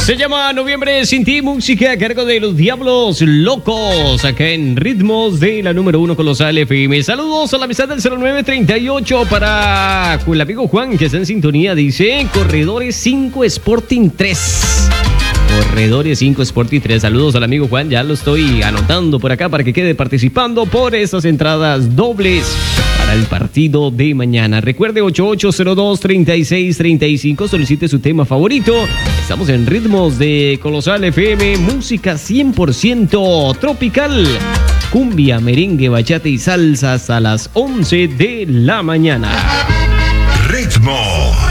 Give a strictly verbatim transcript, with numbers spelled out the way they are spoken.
Se llama Noviembre Sin Ti, música a cargo de los Diablos Locos, acá en Ritmos de la número uno Colosal F M. Saludos a la amistad del cero nueve treinta y ocho para el amigo Juan, que está en sintonía. Dice Corredores cinco Sporting tres. Corredores cinco Sporting tres. Saludos al amigo Juan, ya lo estoy anotando por acá para que quede participando por estas entradas dobles para el partido de mañana. Recuerde ocho ocho cero dos, treinta y seis treinta y cinco, solicite su tema favorito. Estamos en Ritmos de Colosal F M, música cien por ciento tropical, cumbia, merengue, bachata y salsa hasta las once de la mañana.